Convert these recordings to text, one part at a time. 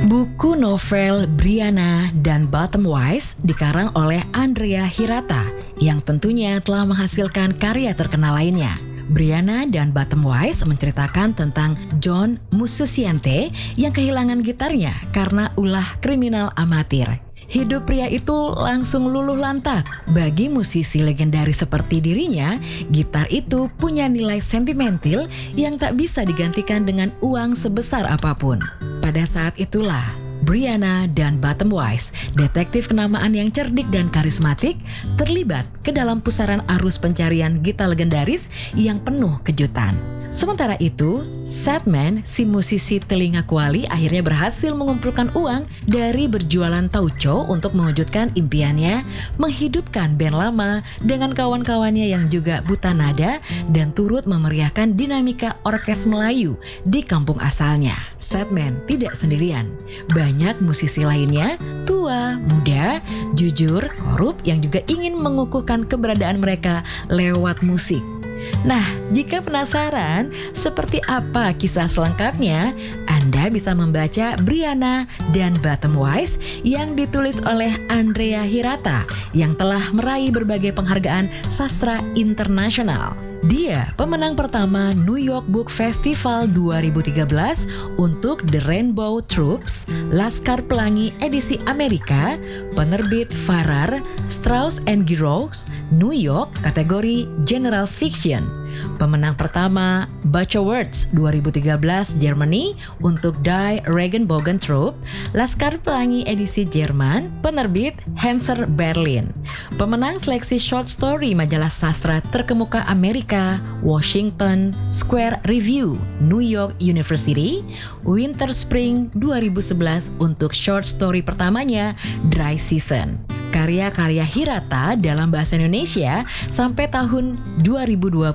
Buku novel Brianna dan Bottomwise dikarang oleh Andrea Hirata yang tentunya telah menghasilkan karya terkenal lainnya. Brianna dan Bottomwise menceritakan tentang John Musciente yang kehilangan gitarnya karena ulah kriminal amatir. Hidup pria itu langsung luluh lantak. Bagi musisi legendaris seperti dirinya, gitar itu punya nilai sentimental yang tak bisa digantikan dengan uang sebesar apapun. Pada saat itulah, Brianna dan Bottomwise, detektif kenamaan yang cerdik dan karismatik, terlibat ke dalam pusaran arus pencarian gitar legendaris yang penuh kejutan. Sementara itu, Sadman, si musisi telinga kuali, akhirnya berhasil mengumpulkan uang dari berjualan tauco untuk mewujudkan impiannya menghidupkan band lama dengan kawan-kawannya yang juga buta nada dan turut memeriahkan dinamika orkes Melayu di kampung asalnya. Sadman tidak sendirian. Banyak musisi lainnya, tua, muda, jujur, korup yang juga ingin mengukuhkan keberadaan mereka lewat musik. Nah, jika penasaran seperti apa kisah selengkapnya, Anda bisa membaca Brianna dan Bottomwise yang ditulis oleh Andrea Hirata yang telah meraih berbagai penghargaan sastra internasional. Dia pemenang pertama New York Book Festival 2013 untuk The Rainbow Troops, Laskar Pelangi edisi Amerika, penerbit Farrar, Straus and Giroux, New York, kategori General Fiction. Pemenang pertama Bach Awards 2013 Germany untuk Die Regenbogen Troop, Laskar Pelangi edisi Jerman, penerbit Hanser Berlin. Pemenang seleksi short story majalah sastra terkemuka Amerika, Washington Square Review, New York University, Winter Spring 2011 untuk short story pertamanya Dry Season. Karya-karya Hirata dalam bahasa Indonesia sampai tahun 2022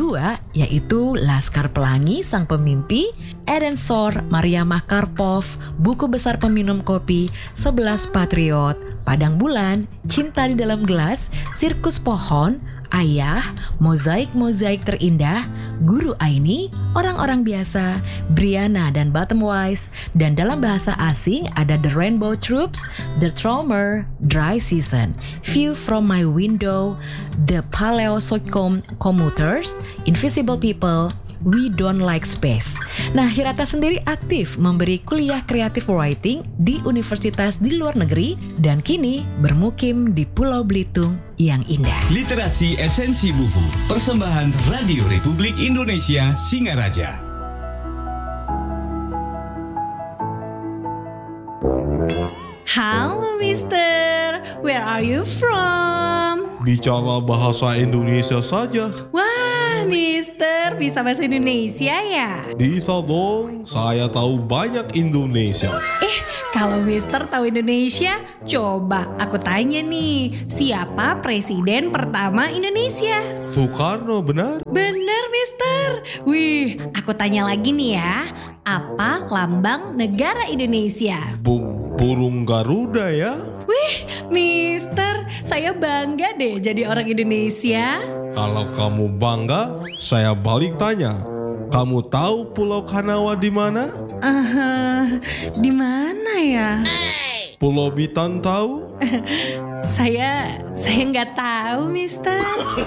yaitu Laskar Pelangi Sang Pemimpi, Eden Sor, Maria Makarpov, Buku Besar Peminum Kopi, 11 Patriot, Padang Bulan, Cinta di Dalam Gelas, Sirkus Pohon, Ayah, Mozaik-Mozaik Terindah, Guru Aini, Orang-Orang Biasa, Brianna dan Bottomwise, dan dalam bahasa asing ada The Rainbow Troops, The Trommer, Dry Season, View from My Window, The Paleozoic Commuters, Invisible People, We Don't Like Space. Nah, Hirata sendiri aktif memberi kuliah creative writing di universitas di luar negeri dan kini bermukim di Pulau Belitung yang indah. Literasi Esensi Buku, persembahan Radio Republik Indonesia Singaraja. Halo Mister, where are you from? Bicara bahasa Indonesia saja. Wah Mister, bisa bahasa Indonesia ya? Bisa dong, saya tahu banyak Indonesia. Kalau Mister tahu Indonesia, coba aku tanya nih, siapa presiden pertama Indonesia? Soekarno, benar? Bener Mister. Wih, aku tanya lagi nih ya, apa lambang negara Indonesia? Burung Garuda ya? Wih, Mister, saya bangga deh jadi orang Indonesia. Kalau kamu bangga, saya balik tanya. Kamu tahu Pulau Kanawa di mana? Di mana ya? Pulau Bitan tahu? Saya nggak tahu, Mister.